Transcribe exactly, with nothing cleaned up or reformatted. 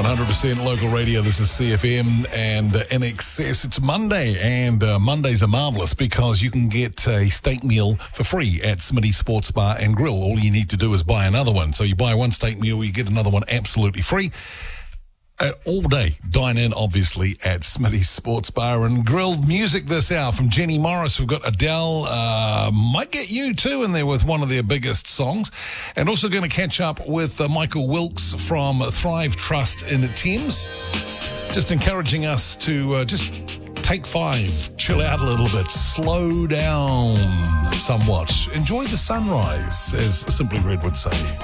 one hundred percent local radio. This is C F M and uh, N X S. It's Monday, and uh, Mondays are marvellous because you can get a steak meal for free at Smitty's Sports Bar and Grill. All you need to do is buy another one. So you buy one steak meal, you get another one absolutely free. Uh, all day, dine in, obviously, at Smitty's Sports Bar and Grill. Music this hour from Jenny Morris. We've got Adele, uh, might get you too in there with one of their biggest songs. And also going to catch up with uh, Michael Wilkes from Thrive Trust in Thames. Just encouraging us to uh, just take five, chill out a little bit, slow down somewhat. Enjoy the sunrise, as Simply Red would say.